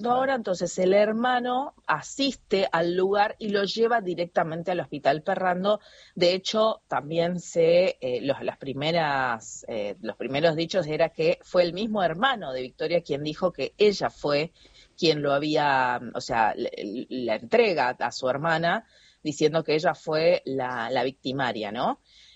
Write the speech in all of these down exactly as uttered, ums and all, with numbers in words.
ahora, entonces el hermano asiste al lugar y lo lleva directamente al Hospital Ferrando. De hecho, también se, eh, los, las primeras, eh, los primeros dichos era que fue el mismo hermano de Victoria quien dijo que ella fue quien lo había, o sea, le, la entrega a su hermana, diciendo que ella fue la, la victimaria, ¿no?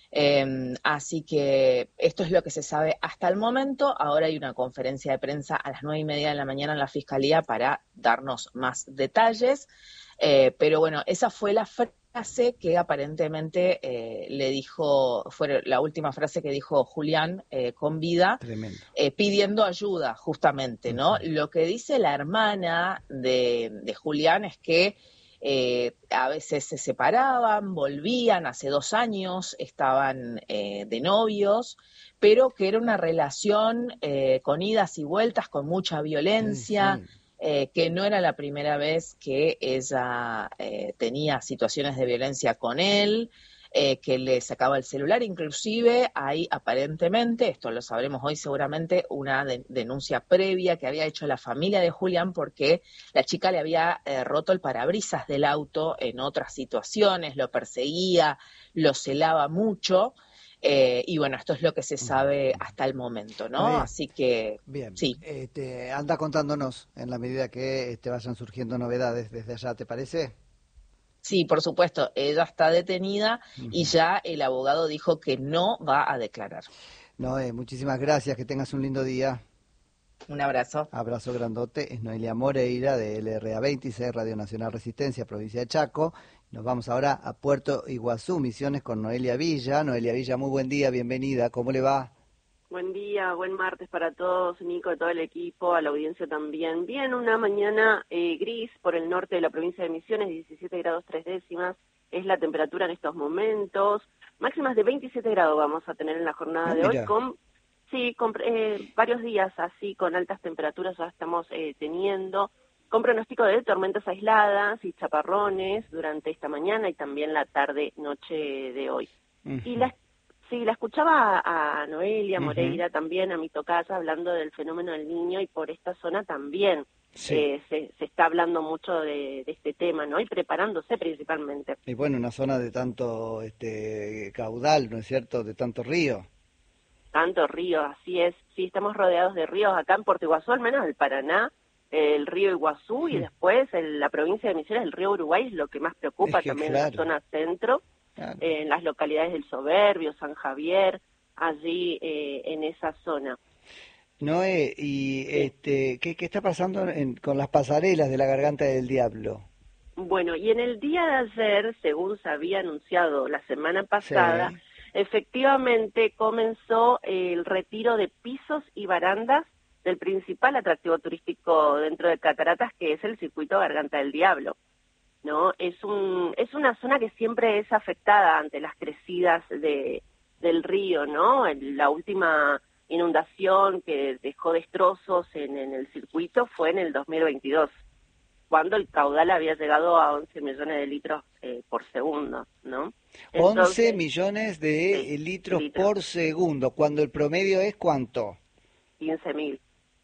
Eh, así que esto es lo que se sabe hasta el momento. Ahora hay una conferencia de prensa a las nueve y media de la mañana en la Fiscalía para darnos más detalles. Eh, pero bueno, esa fue la frase que aparentemente eh, le dijo, fue la última frase que dijo Julián eh, con vida, eh, pidiendo ayuda justamente, ¿no? Uh-huh. Lo que dice la hermana de, de Julián es que Eh, a veces se separaban, volvían, hace dos años estaban eh, de novios, pero que era una relación eh, con idas y vueltas, con mucha violencia, sí, sí. Eh, que no era la primera vez que ella eh, tenía situaciones de violencia con él, eh, que le sacaba el celular, inclusive hay aparentemente, esto lo sabremos hoy seguramente, una de, denuncia previa que había hecho la familia de Julián porque la chica le había eh, roto el parabrisas del auto en otras situaciones, lo perseguía, lo celaba mucho. Eh, y bueno, esto es lo que se sabe hasta el momento, ¿no? Bien. Así que, bien. sí. Este, anda contándonos en la medida que este, vayan surgiendo novedades desde allá, ¿te parece? Sí, por supuesto, ella está detenida uh-huh. y ya el abogado dijo que no va a declarar. Noé, muchísimas gracias, que tengas un lindo día. Un abrazo. Abrazo grandote, es Noelia Moreira de L R A veintiséis, Radio Nacional Resistencia, provincia de Chaco. Nos vamos ahora a Puerto Iguazú, Misiones, con Noelia Villa. Noelia Villa, muy buen día, bienvenida, ¿cómo le va? Buen día, buen martes para todos, Nico, todo el equipo, a la audiencia también. Bien, una mañana eh, gris por el norte de la provincia de Misiones, diecisiete grados tres décimas, es la temperatura en estos momentos. Máximas de veintisiete grados vamos a tener en la jornada ah, de mira. hoy, con sí, con eh, varios días así, con altas temperaturas ya estamos eh, teniendo, con pronóstico de tormentas aisladas y chaparrones durante esta mañana y también la tarde-noche de hoy. Uh-huh. Y la Sí, la escuchaba a, a Noelia Moreira uh-huh. también, a mi tocaya, hablando del fenómeno del Niño, y por esta zona también sí. eh, se, se está hablando mucho de, de este tema, ¿no? Y preparándose principalmente. Y bueno, una zona de tanto este caudal, ¿no es cierto?, de tanto río. Tanto río, así es. Sí, estamos rodeados de ríos acá en Puerto Iguazú, al menos el Paraná, el río Iguazú, y después en la provincia de Misiones, el río Uruguay es lo que más preocupa, es que, también claro. en la zona centro. Claro. Eh, en las localidades del Soberbio, San Javier, allí eh, en esa zona. Noé, y sí. este, ¿qué, ¿qué está pasando en, con las pasarelas de la Garganta del Diablo? Bueno, y en el día de ayer, según se había anunciado la semana pasada, sí. efectivamente comenzó el retiro de pisos y barandas del principal atractivo turístico dentro de Cataratas, que es el circuito Garganta del Diablo. ¿No? Es un es una zona que siempre es afectada ante las crecidas de del río, ¿no? La última inundación que dejó destrozos en, en el circuito fue en el dos mil veintidós, cuando el caudal había llegado a once millones de litros eh, por segundo, ¿no? Entonces, once millones de sí, litros, litros por segundo, cuando el promedio es ¿cuánto? quince mil.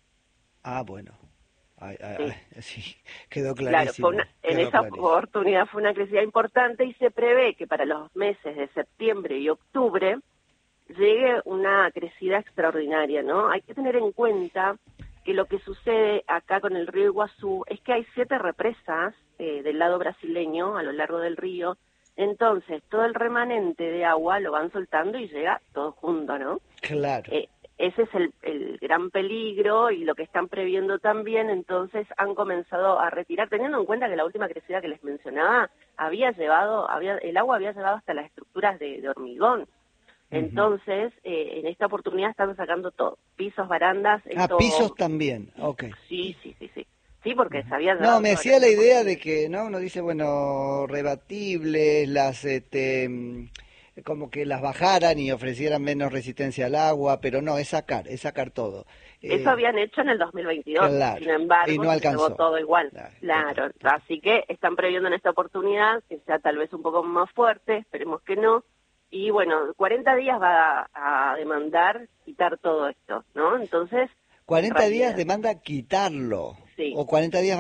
Ah, bueno. Ay, ay, sí. sí, quedó clarísimo. Claro, fue una, en quedó esa clarísimo. oportunidad fue una crecida importante y se prevé que para los meses de septiembre y octubre llegue una crecida extraordinaria, ¿no? Hay que tener en cuenta que lo que sucede acá con el río Iguazú es que hay siete represas eh, del lado brasileño a lo largo del río, entonces todo el remanente de agua lo van soltando y llega todo junto, ¿no? Claro. Eh, Ese es el, el gran peligro y lo que están previendo también, entonces han comenzado a retirar, teniendo en cuenta que la última crecida que les mencionaba había llevado, había el agua había llevado hasta las estructuras de, de hormigón. Entonces, uh-huh. eh, en esta oportunidad están sacando todo, pisos, barandas. Ah, esto... pisos también, ok. Sí, sí, sí, sí. Sí, porque se había No, me hacía la idea de que, ¿no? Uno dice, bueno, rebatibles, las, este... como que las bajaran y ofrecieran menos resistencia al agua, pero no, es sacar, es sacar todo. Eso eh, habían hecho en el dos mil veintidós, claro, sin embargo, y no alcanzó. Se llevó todo igual. Claro, claro. está, está. Así que están previendo en esta oportunidad que sea tal vez un poco más fuerte, esperemos que no. Y bueno, cuarenta días va a, a demandar quitar todo esto, ¿no? Entonces... cuarenta días demanda quitarlo. sí. O cuarenta días